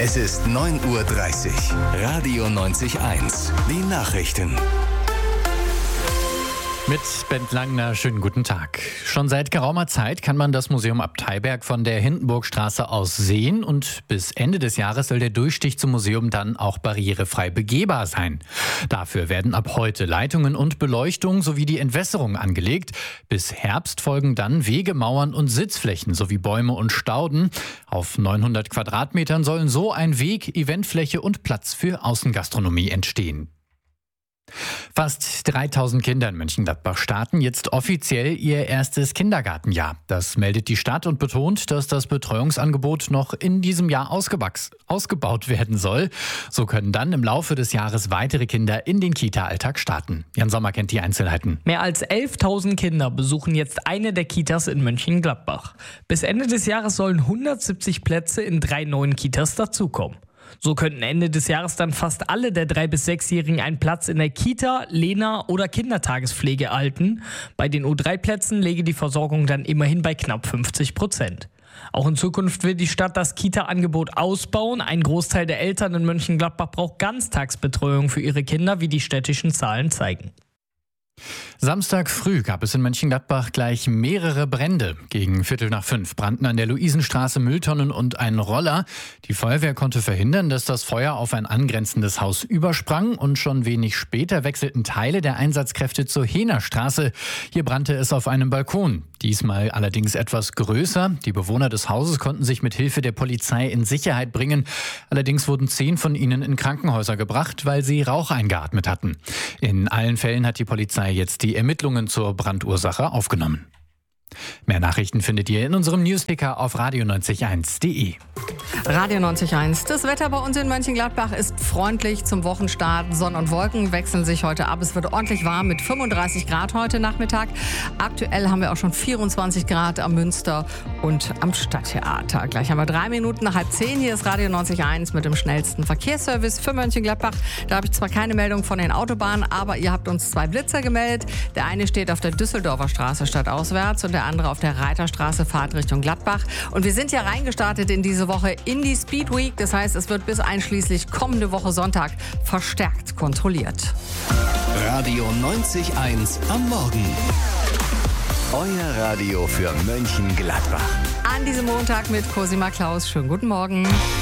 Es ist 9:30 Uhr. Radio 90.1. Die Nachrichten. Mit Bent Langner, schönen guten Tag. Schon seit geraumer Zeit kann man das Museum Abteiberg von der Hindenburgstraße aus sehen und bis Ende des Jahres soll der Durchstich zum Museum dann auch barrierefrei begehbar sein. Dafür werden ab heute Leitungen und Beleuchtung sowie die Entwässerung angelegt. Bis Herbst folgen dann Wege, Mauern und Sitzflächen sowie Bäume und Stauden. Auf 900 Quadratmetern sollen so ein Weg, Eventfläche und Platz für Außengastronomie entstehen. Fast 3000 Kinder in Mönchengladbach starten jetzt offiziell ihr erstes Kindergartenjahr. Das meldet die Stadt und betont, dass das Betreuungsangebot noch in diesem Jahr ausgebaut werden soll. So können dann im Laufe des Jahres weitere Kinder in den Kita-Alltag starten. Jan Sommer kennt die Einzelheiten. Mehr als 11.000 Kinder besuchen jetzt eine der Kitas in Mönchengladbach. Bis Ende des Jahres sollen 170 Plätze in 3 neuen Kitas dazukommen. So könnten Ende des Jahres dann fast alle der 3- bis 6-Jährigen einen Platz in der Kita, Lena oder Kindertagespflege erhalten. Bei den U3-Plätzen läge die Versorgung dann immerhin bei knapp 50%. Auch in Zukunft wird die Stadt das Kita-Angebot ausbauen. Ein Großteil der Eltern in Mönchengladbach braucht Ganztagsbetreuung für ihre Kinder, wie die städtischen Zahlen zeigen. Samstag früh gab es in Mönchengladbach gleich mehrere Brände. Gegen 4:45 brannten an der Luisenstraße Mülltonnen und ein Roller. Die Feuerwehr konnte verhindern, dass das Feuer auf ein angrenzendes Haus übersprang und schon wenig später wechselten Teile der Einsatzkräfte zur Hehnerstraße. Hier brannte es auf einem Balkon. Diesmal allerdings etwas größer. Die Bewohner des Hauses konnten sich mit Hilfe der Polizei in Sicherheit bringen. Allerdings wurden 10 von ihnen in Krankenhäuser gebracht, weil sie Rauch eingeatmet hatten. In allen Fällen hat die Polizei jetzt die Ermittlungen zur Brandursache aufgenommen. Mehr Nachrichten findet ihr in unserem Newsticker auf radio901.de. Radio 90.1. Das Wetter bei uns in Mönchengladbach ist freundlich zum Wochenstart. Sonne und Wolken wechseln sich heute ab. Es wird ordentlich warm mit 35 Grad heute Nachmittag. Aktuell haben wir auch schon 24 Grad am Münster und am Stadttheater. Gleich haben wir 3 Minuten nach 9:30. Hier ist Radio 90.1 mit dem schnellsten Verkehrsservice für Mönchengladbach. Da habe ich zwar keine Meldung von den Autobahnen, aber ihr habt uns 2 Blitzer gemeldet. Der eine steht auf der Düsseldorfer Straße stadtauswärts und der andere auf der Reiterstraße Fahrt Richtung Gladbach. Und wir sind ja reingestartet in diese Woche in die Speed Week. Das heißt, es wird bis einschließlich kommende Woche Sonntag verstärkt kontrolliert. Radio 90.1 am Morgen. Euer Radio für Mönchengladbach. An diesem Montag mit Cosima Klaus. Schönen guten Morgen.